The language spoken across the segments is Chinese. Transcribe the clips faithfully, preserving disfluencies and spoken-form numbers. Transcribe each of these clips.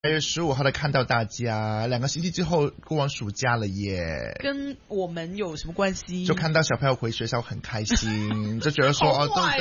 八月十五号的看到大家，两个星期之后过完暑假了耶， 跟我们有什么关系？ 就看到小朋友回学校很开心，就觉得说哦，都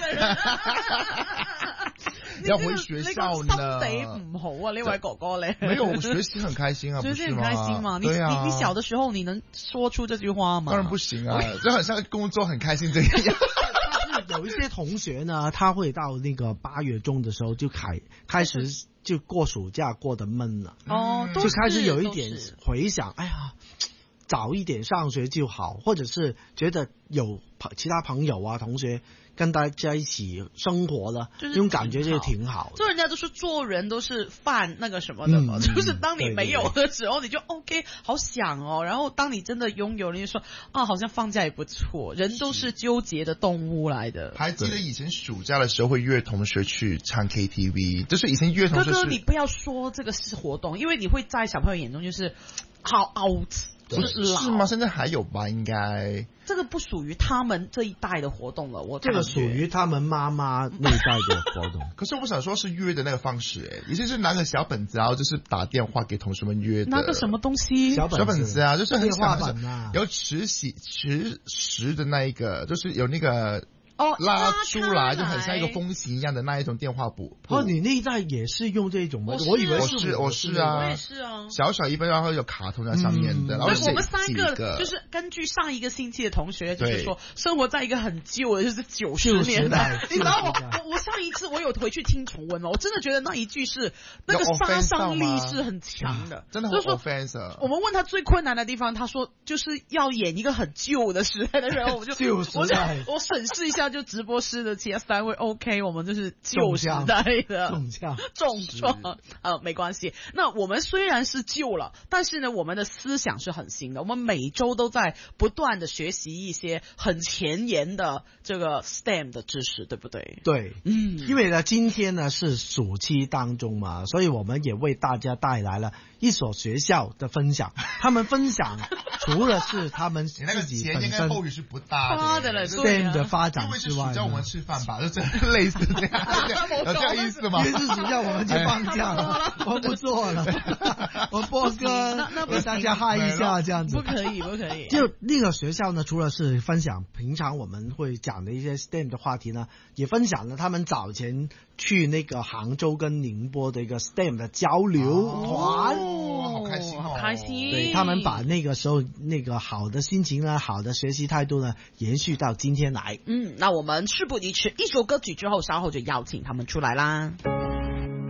要回学校呢。 心地唔好啊，呢位哥哥你没有学习很开心啊， 学习很开心吗？ 对啊， 你你小的时候你能说出这句话吗？ 当然不行啊，就很像工作很开心这样。 有一些同学呢，他会到那个八月中的时候就开开始就过暑假过得闷了， 哦， 就开始有一点回想，哎呀，早一点上学就好，或者是觉得有其他朋友啊同学跟大家一起生活了， 就是这种感觉就挺好的。 就人家都说做人都是犯那个什么的嘛，嗯、就是当你没有的时候，你就 OK 好想哦，然后当你真的拥有了，你就说啊，好像放假也不错。人都是纠结的动物来的。 还记得以前暑假的时候会约同学去唱 K T V， 就是以前约同学。 哥哥，你不要说这个是活动，因为你会在小朋友眼中就是好 out。 就是是吗？现在还有吧？应该这个不属于他们这一代的活动了。我这个属于他们妈妈那一代的活动。 可是我想说，是约的那个方式，哎，以前是拿个小本子，然后就是打电话给同学们约的。 拿个什么东西？ 小本子, 小本子啊，就是很电话本啊， 有磁洗磁石的那一个，就是有那个。 哦， 拉出来就很像一个风琴一样的那一种电话簿。 哦，你那一代也是用这种吗？ 我, 我以为我是我是啊， 我也是啊。 小小一本，然后有卡通在上面的，嗯、然后我们三个就是根据上一个星期的同学，就是说生活在一个很旧的，就是九十年代。你知道我我我上一次我有回去听重温嘛，我真的觉得那一句是那个杀伤力是很强的， 真的很 offensive。 我们问他最困难的地方，他说就是要演一个很旧的时代的人，我就旧时代， 我审视一下。就直播室的其他三位 OK， 我们就是旧时代的重创重创呃没关系。那我们虽然是旧了，但是呢，我们的思想是很新的。我们每周都在不断的学习一些很前沿的这个 S T E M 的知识，对不对？ 对，嗯，因为呢，今天呢是暑期当中嘛，所以我们也为大家带来了一所学校的分享。他们分享除了是他们自己本身前言跟后语是不搭的了 S T E M 的发展。之外， 叫我们吃饭吧，就真的类似这样，有这样意思吗？ 因为是暑假，我们就放假了，我们不做了。我波哥给大家嗨一下，这样子不可以，不可以。 就那个学校呢，除了是分享平常我们会讲的一些 S T E M 的话题呢，也分享了他们早前去那个杭州跟宁波的一个 S T E M 的交流团。 哦，好开心哦， 好开心。 对，他们把那个时候那个好的心情呢，好的学习态度呢，延续到今天来。 嗯，那我们事不宜迟，一首歌曲之后，稍后就邀请他们出来啦。